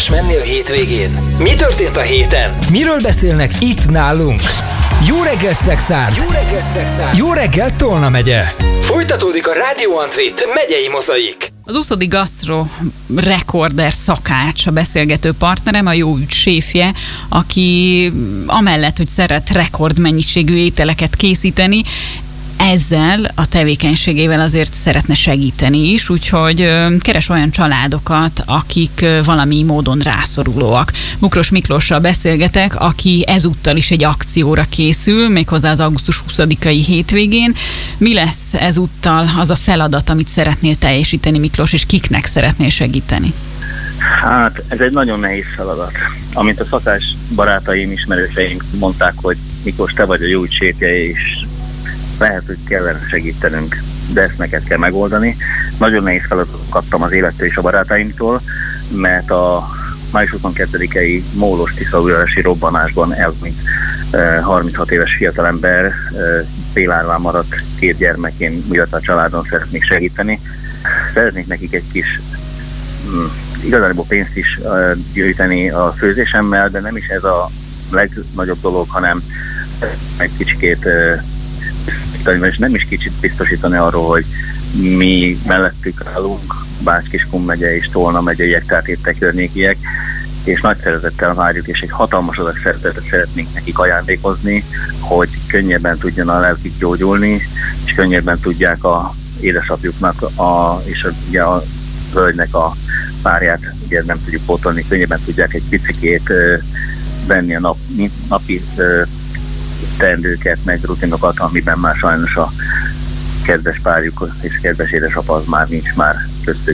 érdemes menni a hétvégén? Mi történt a héten? Miről beszélnek itt nálunk? Jó reggelt, Szexárd! Jó reggelt, Szexárd! Jó reggelt, Tolna megye! Folytatódik a Rádió Antrit megyei mozaik. Az Uszodi Gasztro rekorder szakács, a beszélgető partnerem, a Jó Ügy séfje, aki amellett, hogy szeret rekordmennyiségű ételeket készíteni, ezzel a tevékenységével azért szeretne segíteni is, úgyhogy keres olyan családokat, akik valami módon rászorulóak. Bukros Miklóssal beszélgetek, aki ezúttal is egy akcióra készül, méghozzá az augusztus 20-ai hétvégén. Mi lesz ezúttal az a feladat, amit szeretnél teljesíteni, Miklós, és kiknek szeretnél segíteni? Hát, ez egy nagyon nehéz feladat. Amint a szakács barátaim, ismerőseim mondták, hogy Miklós, te vagy a Jó Ügy séfje, és lehet, hogy kellene segítenünk, de ezt neked kell megoldani. Nagyon nehéz feladatot kaptam az élettől és a barátaimtól, mert a május 22-i Mólos Tiszaújvárosi robbanásban elhunyt 36 éves fiatalember félárván maradt 2 gyermekén, miatt a családon szeretnék segíteni. Szeretnék nekik egy kis igazából pénzt is gyűjteni a főzésemmel, de nem is ez a legnagyobb dolog, hanem egy kicsikét és nem is kicsit biztosítani arról, hogy mi mellettük állunk, Bács-Kiskun megye és Tolna megyeiek, tehát itt környékiek, és nagy szeretettel várjuk, és egy hatalmas adag szeretetet szeretnénk nekik ajándékozni, hogy könnyebben tudjon a lelkük gyógyulni, és könnyebben tudják a édesapjuknak és ugye a hölgynek a párját, ugye nem tudjuk pótolni, könnyebben tudják egy picikét venni a napi teendőket, meg rutinokat, amiben már sajnos a kedves párjuk és kedves édesapa az már nincs már köztük.